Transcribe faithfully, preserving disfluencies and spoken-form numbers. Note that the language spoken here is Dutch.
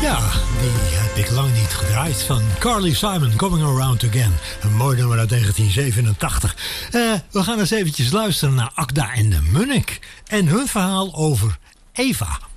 Ja, die heb ik lang niet gedraaid. Van Carly Simon, Coming Around Again. Een mooi nummer uit negentien zevenentachtig. Uh, we gaan eens eventjes luisteren naar Akda en de Munnik. En hun verhaal over Eva.